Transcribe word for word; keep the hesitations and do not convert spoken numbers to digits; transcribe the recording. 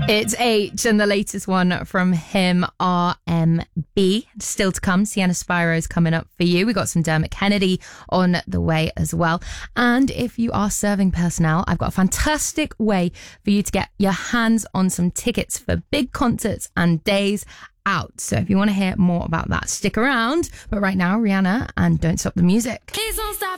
It's H and the latest one from him, R M B. Still to come, Sienna Spiro's coming up for you. We got some Dermot Kennedy on the way as well. And if you are serving personnel, I've got a fantastic way for you to get your hands on some tickets for big concerts and days out. So if you want to hear more about that, stick around. But right now, Rihanna and Don't Stop the Music. Please don't stop.